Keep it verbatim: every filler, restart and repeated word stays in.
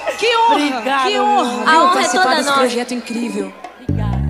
Que honra! Obrigado, Que honra! meu. A honra é participar toda desse nossa. projeto incrível.